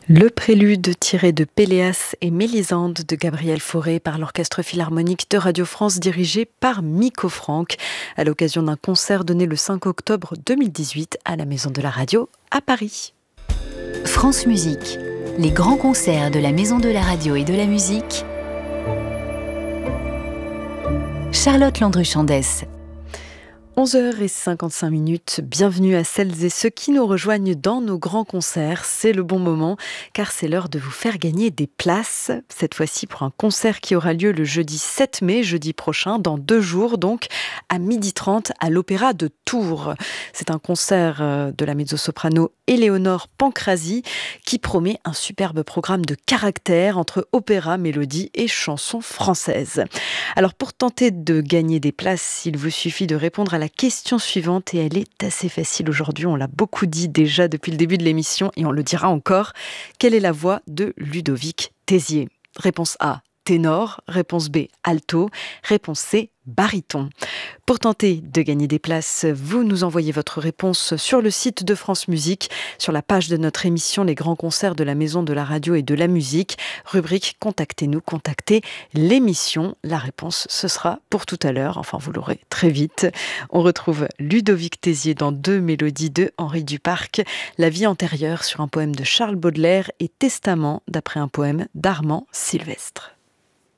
Le prélude tiré de Péléas et Mélisande de Gabriel Fauré par l'Orchestre Philharmonique de Radio France dirigé par Miko Franck à l'occasion d'un concert donné le 5 octobre 2018 à la Maison de la Radio à Paris. France Musique, les grands concerts de la Maison de la Radio et de la Musique. Charlotte Landru-Chandès. 11h55, bienvenue à celles et ceux qui nous rejoignent dans nos grands concerts. C'est le bon moment car c'est l'heure de vous faire gagner des places. Cette fois-ci pour un concert qui aura lieu le jeudi 7 mai, jeudi prochain, dans 2 jours donc, à 12h30 à l'Opéra de Tours. C'est un concert de la mezzo-soprano Éléonore Pancrazi qui promet un superbe programme de caractère entre opéra, mélodie et chansons françaises. Alors pour tenter de gagner des places, il vous suffit de répondre à la question suivante et elle est assez facile aujourd'hui. On l'a beaucoup dit déjà depuis le début de l'émission et on le dira encore. Quelle est la voix de Ludovic Tézier ? Réponse A, ténor. Réponse B, alto. Réponse C, baryton. Pour tenter de gagner des places, vous nous envoyez votre réponse sur le site de France Musique, sur la page de notre émission Les Grands Concerts de la Maison de la Radio et de la Musique, rubrique Contactez-nous, contactez l'émission. La réponse, ce sera pour tout à l'heure, enfin vous l'aurez très vite. On retrouve Ludovic Tézier dans 2 mélodies de Henri Duparc, La vie antérieure sur un poème de Charles Baudelaire et Testament d'après un poème d'Armand Sylvestre.